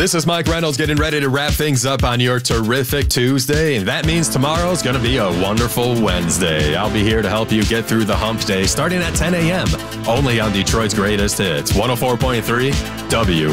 This is Mike Reynolds getting ready to wrap things up on your terrific Tuesday, and that means tomorrow's going to be a wonderful Wednesday. I'll be here to help you get through the hump day starting at 10 a.m. only on Detroit's greatest hits, 104.3 W.